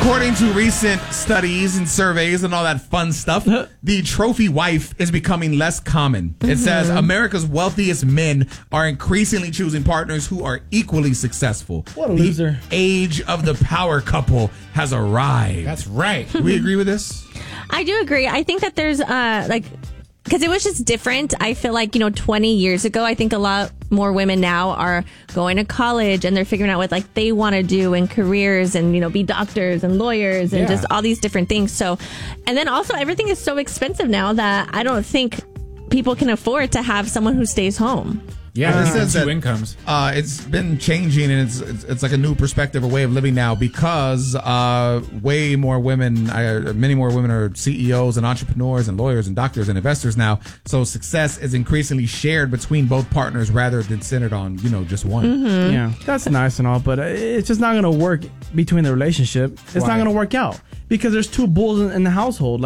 According to recent studies and surveys and all that fun stuff, the trophy wife is becoming less common. It says America's wealthiest men are increasingly choosing partners who are equally successful. What a loser. The age of the power couple has arrived. That's right. Do we agree with this? I do agree. I think that there's because it was just different. I feel like, 20 years ago, I think a lot more women now are going to college and they're figuring out what they want to do in careers and, be doctors and lawyers and just all these different things. So, and then also everything is so expensive now that I don't think people can afford to have someone who stays home. Yeah, It says two that, incomes. It's been changing, and it's like a new perspective, a way of living now, because many more women are CEOs and entrepreneurs and lawyers and doctors and investors now. So success is increasingly shared between both partners rather than centered on just one. Mm-hmm. Yeah, that's nice and all, but it's just not going to work between the relationship. It's not going to work out because there's two bulls in the household.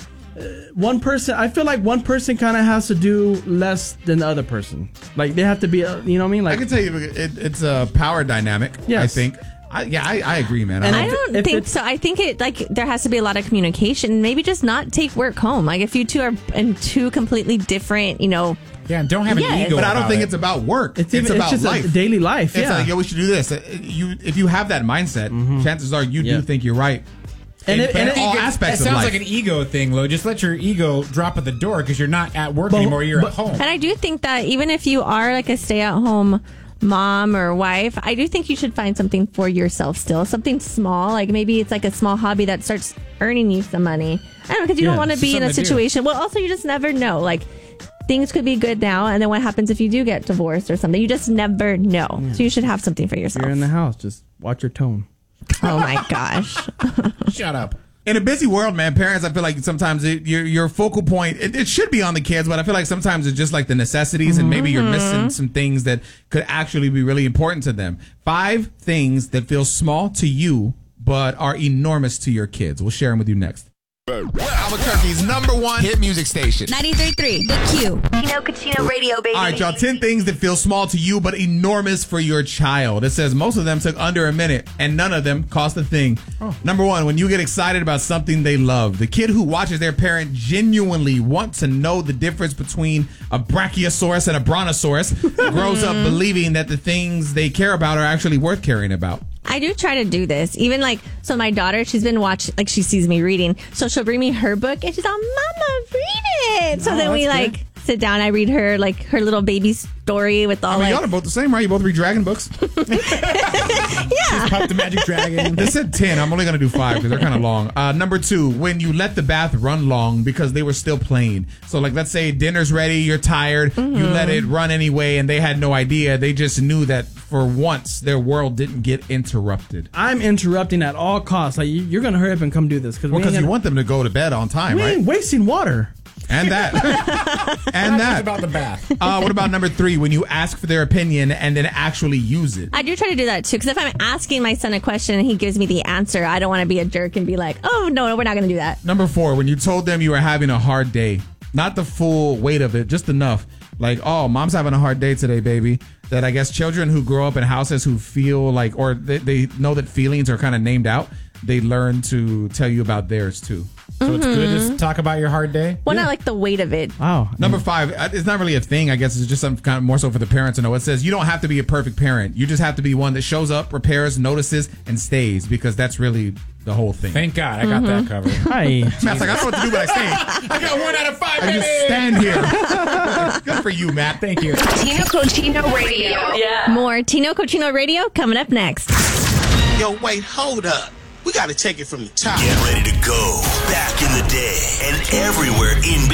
One person, I feel like one person kind of has to do less than the other person. They have to be, you know what I mean? I can tell you, it's a power dynamic. Yes. I think. I agree, man. And I don't think so. I think there has to be a lot of communication. Maybe just not take work home. If you two are in two completely different, Yeah, and don't have an ego. But I don't think it's about work. It's about just life. Daily life. It's like, we should do this. If you have that mindset, chances are you do think you're right. And all aspects it of life. sounds like an ego thing, Lo. Just let your ego drop at the door because you're not at work anymore. You're at home. And I do think that even if you are a stay-at-home mom or wife, I do think you should find something for yourself still. Something small. Maybe it's a small hobby that starts earning you some money. I don't know, because you don't want to be in a situation. Well, also, you just never know. Things could be good now, and then what happens if you do get divorced or something? You just never know. Yeah. So you should have something for yourself. You're in the house. Just watch your tone. Oh, my gosh. Shut up. In a busy world, man, parents, I feel like sometimes your focal point, it should be on the kids, but I feel like sometimes it's just the necessities, and maybe you're missing some things that could actually be really important to them. 5 things that feel small to you, but are enormous to your kids. We'll share them with you next. Albuquerque's #1 hit music station. 93.3, The Q. Tino Cucino Radio, baby. All right, y'all, 10 things that feel small to you but enormous for your child. It says most of them took under a minute and none of them cost a thing. Number 1, when you get excited about something they love. The kid who watches their parent genuinely want to know the difference between a brachiosaurus and a brontosaurus grows up believing that the things they care about are actually worth caring about. I do try to do this. Even so my daughter, she's been watching, she sees me reading. So she'll bring me her book and she's all, Mama, read it. So then we sit down. I read her her little baby story with all y'all are both the same, right? You both read dragon books? Yeah. Pop the Magic Dragon. They said 10. I'm only going to do 5 because they're kind of long. Number 2, when you let the bath run long because they were still playing. So let's say dinner's ready, you're tired, you let it run anyway, and they had no idea. They just knew that for once their world didn't get interrupted. I'm interrupting at all costs. You're going to hurry up and come do this. Because you want them to go to bed on time, we right? ain't wasting water. And that. And that. About the bath. What about number 3, when you ask for their opinion and then actually use it? I do try to do that too, because if I'm asking my son a question and he gives me the answer, I don't want to be a jerk and be like, oh, no, we're not going to do that. Number 4, when you told them you were having a hard day, not the full weight of it, just enough. Oh, mom's having a hard day today, baby. That I guess children who grow up in houses who feel or they know that feelings are kind of named out, they learn to tell you about theirs too. So it's good to talk about your hard day? Well, not the weight of it. Wow. Number 5, it's not really a thing. I guess it's just some kind of more so for the parents to know. It says you don't have to be a perfect parent. You just have to be one that shows up, repairs, notices, and stays, because that's really the whole thing. Thank God I got that covered. Hi. Matt's I don't know what to do, but I stay. I got 1 out of 5, I baby. just stand here. Good for you, Matt. Thank you. Tino Cucino Radio. Yeah. More Tino Cochino Radio coming up next. Yo, wait, hold up. We got to take it from the top. Get ready to go back in the day and everywhere in